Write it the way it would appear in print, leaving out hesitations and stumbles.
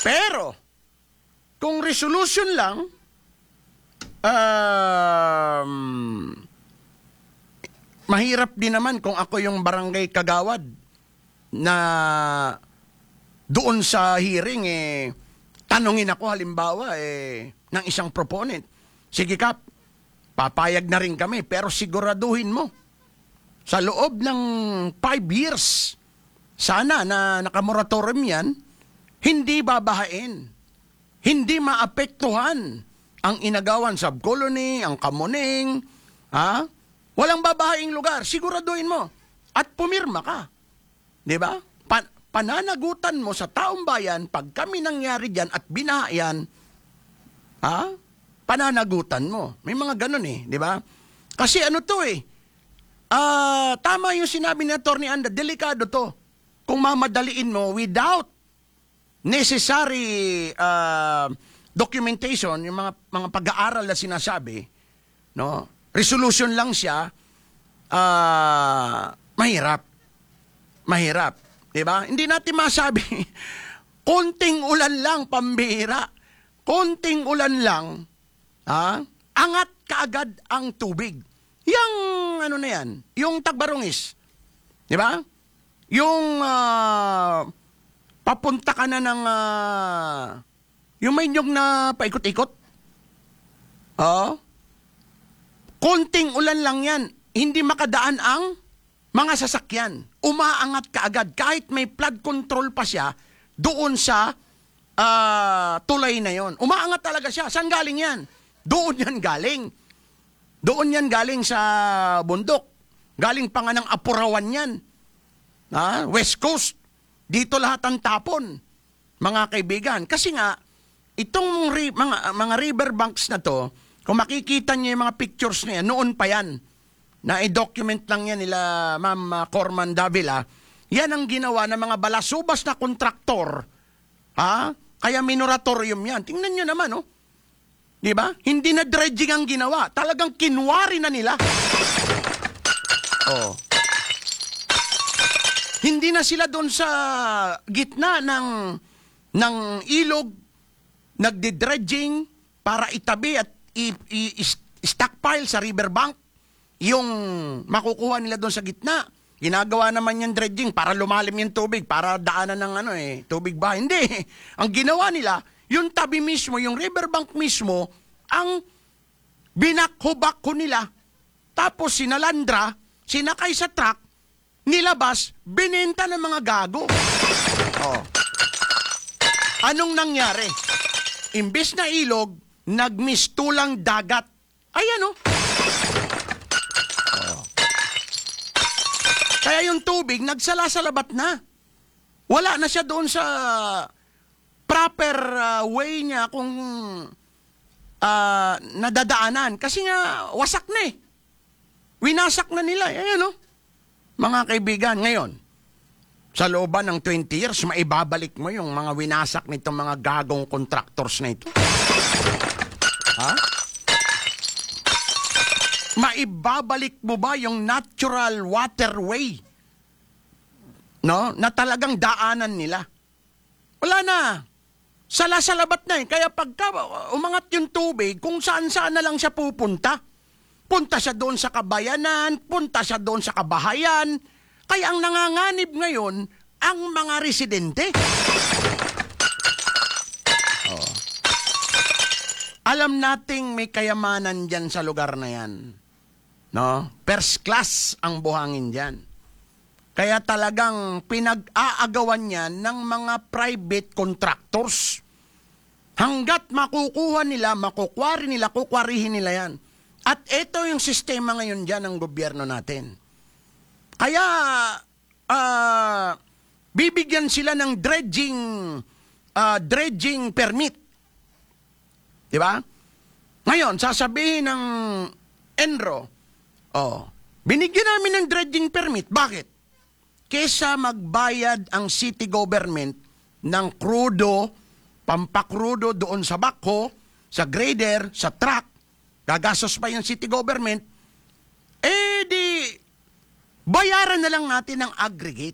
Pero, kung resolution lang, mahirap din naman kung ako yung barangay kagawad na doon sa hearing, tanungin ako halimbawa, ng isang proponent. Sige Kap, papayag na rin kami, pero siguraduhin mo, sa loob ng 5 years, sana na nakamoratorium yan, hindi babahain, hindi maapektuhan ang Inagawan Subcolony, ang Kamuning, walang babahaing lugar, siguraduhin mo. At pumirma ka. Di ba? Pananagutan mo sa taong bayan, pag kami nangyari dyan at binaha yan, pananagutan mo. May mga ganun di ba? Kasi ano to tama yung sinabi ni Atty. Anda, delikado to. Kung mamadaliin mo without necessary documentation, yung mga pag-aaral na sinasabi, no? Resolution lang siya, mahirap. Mahirap. Diba? Hindi natin masabi, konting ulan lang, pambihira. Konting ulan lang, angat kaagad ang tubig. Yang, ano na yan, yung Tagbarongis. Diba? Yung, papunta ka na ng, yung may nyog na paikot-ikot. Konting ulan lang yan, hindi makadaan ang mga sasakyan. Umaangat kaagad. Kahit may flood control pa siya, doon sa tulay na yon. Umaangat talaga siya. Saan galing yan? Doon yan galing. Doon yan galing sa bundok. Galing pa nga ng Apurawan yan. West Coast. Dito lahat ang tapon, mga kaibigan. Kasi nga, itong mga riverbanks na to, kung makikita niyo yung mga pictures na yan, noon pa yan, na i-document lang yan nila Ma'am Corman Davila, yan ang ginawa ng mga balasubas na kontraktor. Kaya minoratorium yan. Tingnan nyo naman, di ba? Hindi na dredging ang ginawa. Talagang kinwari na nila. Hindi na sila doon sa gitna ng ilog, nagdi-dredging para itabi at i-stockpile sa riverbank yung makukuha nila doon sa gitna. Ginagawa naman yung dredging para lumalim yung tubig, para daanan ng tubig ba? Hindi. Ang ginawa nila, yung tabi mismo, yung riverbank mismo, ang binakho-bakho nila. Tapos sinalandra, sinakay sa truck, nilabas, binenta ng mga gago. Anong nangyari? Imbes na ilog, nagmistulang dagat. Ayan Kaya yung tubig, nagsala-salabat na. Wala na siya doon sa proper way niya kung nadadaanan. Kasi nga, wasak na Winasak na nila. Ayan Mga kaibigan, ngayon, sa looban ng 20 years, maibabalik mo yung mga winasak nitong mga gagong contractors na ito. Maibabalik mo ba yung natural waterway? Na talagang daanan nila? Wala na. Sala-salabat na Kaya pagka umangat yung tubig, kung saan-saan na lang siya pupunta. Punta siya doon sa kabayanan, punta siya doon sa kabahayan. Kaya ang nanganganib ngayon, ang mga residente. Alam nating may kayamanan dyan sa lugar na yan. First class ang buhangin dyan. Kaya talagang pinag-aagawan yan ng mga private contractors. Hanggat makukuha nila, makukwari nila, kukwarihin nila yan. At ito yung sistema ngayon dyan ng gobyerno natin. Kaya, bibigyan sila ng dredging permit. Diba? Ngayon, sasabihin ng Enro, binigyan namin ng dredging permit. Bakit? Kesa magbayad ang city government ng krudo, pampakrudo doon sa backhoe, sa grader, sa truck, gagastos pa yung city government, di bayaran na lang natin ng aggregate.